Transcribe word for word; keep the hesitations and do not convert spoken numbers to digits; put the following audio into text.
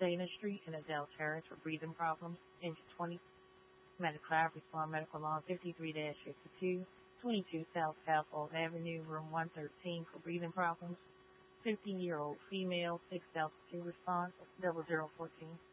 Dana Street in Adele Terrace for breathing problems. Inch twenty. Mediclab Respond Medical Law fifty-three fifty-two. twenty-two South Southhold Avenue, room one thirteen for breathing problems. fifty-year-old female, six altitude response, double zero fourteen.